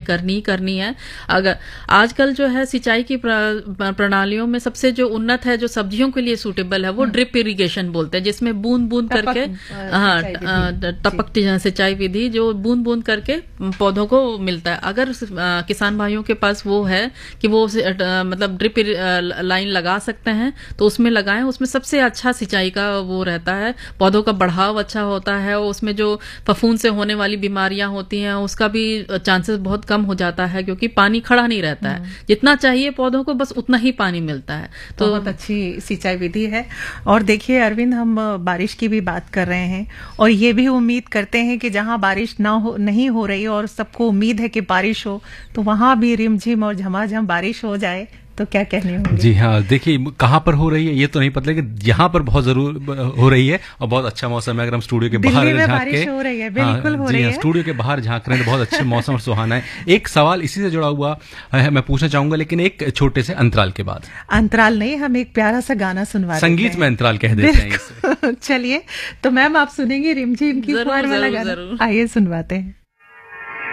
करनी है। अगर आजकल जो है सिंचाई की प्रणालियों में सबसे जो उन्नत है, जो सब्जियों के लिए सूटेबल है, वो ड्रिप इरिगेशन बोलते हैं, जिसमें बूंद बूंद करके, टपक सिंचाई विधि, जो बूंद बूंद करके पौधों को मिलता है। अगर किसान भाइयों के पास वो है कि वो मतलब ड्रिप लाइन लगा सकते हैं तो उसमें लगाएं। उसमें सबसे अच्छा सिंचाई का वो रहता है, पौधों का बढ़ाव अच्छा होता है, उसमें जो फफूंद से होने वाली बीमारियां होती हैं उसका भी चांसेस बहुत कम हो जाता है, क्योंकि पानी खड़ा नहीं रहता है। जितना चाहिए पौधों को बस उतना ही पानी मिलता है। तो बहुत अच्छी सिंचाई विधि है। और देखिए अरविंद, हम बारिश की भी बात कर रहे हैं और ये भी उम्मीद करते हैं कि जहां बारिश नहीं हो रही और सबको उम्मीद है कि बारिश हो, तो वहां भी रिमझिम और झमाझम बारिश हो जाए, तो क्या कहने होंगे? जी हाँ, देखिए कहाँ पर हो रही है ये तो नहीं पता, लेकिन यहाँ पर बहुत जरूर हो रही है और बहुत अच्छा मौसम है। अगर हम स्टूडियो के बाहर झांक के, हो रही है, बिल्कुल हो रही है, स्टूडियो के बाहर झांक रहे हैं तो बहुत अच्छे मौसम और सुहाना है। एक सवाल इसी से जुड़ा हुआ है मैं पूछना चाहूंगा, लेकिन एक छोटे से अंतराल के बाद। अंतराल नहीं, हम एक प्यारा सा गाना सुनवा संगीत में अंतराल कह देते हैं। चलिए, तो मैम आप सुनेंगी रिमझिम की फुहार वाला गाना? आइए सुनवाते हैं।